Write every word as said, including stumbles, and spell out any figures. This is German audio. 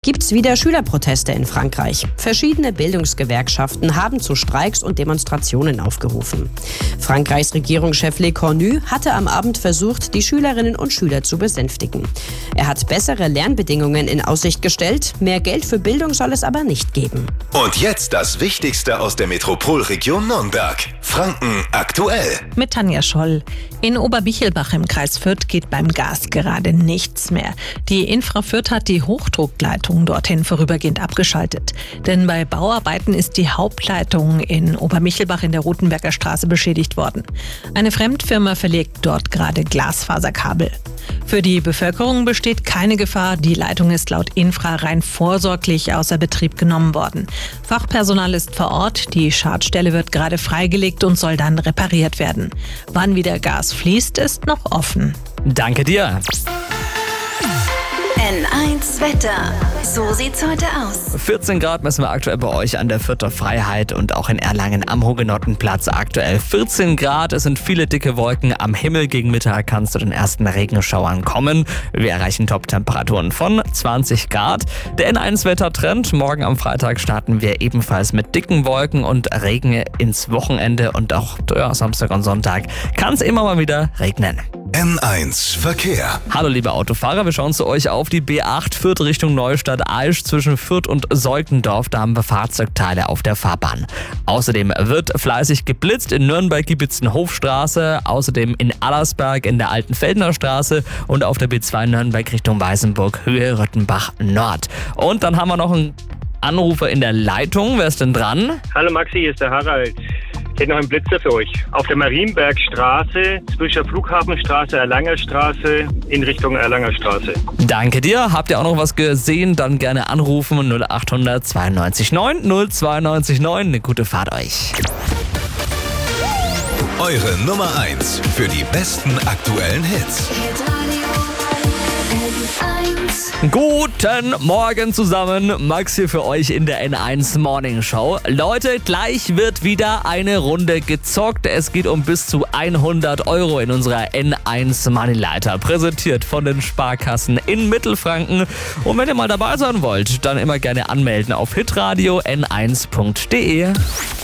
Gibt's wieder Schülerproteste in Frankreich. Verschiedene Bildungsgewerkschaften haben zu Streiks und Demonstrationen aufgerufen. Frankreichs Regierungschef Le Cornu hatte am Abend versucht, die Schülerinnen und Schüler zu besänftigen. Er hat bessere Lernbedingungen in Aussicht gestellt, mehr Geld für Bildung soll es aber nicht geben. Und jetzt das Wichtigste aus der Metropolregion Nürnberg. Franken aktuell. Mit Tanja Scholl. In Oberbichelbach im Kreis Fürth geht beim Gas gerade nichts mehr. Die Infra Fürth hat die Hochdruckleitung dorthin vorübergehend abgeschaltet. Denn bei Bauarbeiten ist die Hauptleitung in Oberbichelbach in der Rutenberger Straße beschädigt worden. Eine Fremdfirma verlegt dort gerade Glasfaserkabel. Für die Bevölkerung besteht keine Gefahr. Die Leitung ist laut Infra rein vorsorglich außer Betrieb genommen worden. Fachpersonal ist vor Ort. Die Schadstelle wird gerade freigelegt und soll dann repariert werden. Wann wieder Gas fließt, ist noch offen. Danke dir. N eins Wetter. So sieht's heute aus. vierzehn Grad messen wir aktuell bei euch an der Fürther Freiheit und auch in Erlangen am Hugenottenplatz aktuell vierzehn Grad. Es sind viele dicke Wolken am Himmel. Gegen Mittag kann es zu den ersten Regenschauern kommen. Wir erreichen Top-Temperaturen von zwanzig Grad. Der N eins Wettertrend. Morgen am Freitag starten wir ebenfalls mit dicken Wolken und Regen ins Wochenende. Und auch ja, Samstag und Sonntag kann es immer mal wieder regnen. N eins Verkehr. Hallo liebe Autofahrer, wir schauen zu euch auf die B acht Fürth Richtung Neustadt-Aisch zwischen Fürth und Seukendorf. Da haben wir Fahrzeugteile auf der Fahrbahn. Außerdem wird fleißig geblitzt in Nürnberg-Gibitzen-Hofstraße, außerdem in Allersberg in der Altenfeldener Straße und auf der B zwei Nürnberg Richtung Weißenburg Höhe Röttenbach Nord. Und dann haben wir noch einen Anrufer in der Leitung. Wer ist denn dran? Hallo Maxi, hier ist der Harald. Ich hätte noch einen Blitzer für euch. Auf der Marienbergstraße zwischen Flughafenstraße, Erlanger Straße in Richtung Erlanger Straße. Danke dir. Habt ihr auch noch was gesehen? Dann gerne anrufen null acht hundert zweiundneunzig neun null zweiundneunzig neun. Eine gute Fahrt euch. Eure Nummer eins für die besten aktuellen Hits. Guten Morgen zusammen, Max hier für euch in der N eins Morning Show. Leute, gleich wird wieder eine Runde gezockt. Es geht um bis zu hundert Euro in unserer N eins Moneyleiter, präsentiert von den Sparkassen in Mittelfranken. Und wenn ihr mal dabei sein wollt, dann immer gerne anmelden auf hitradio n eins punkt de.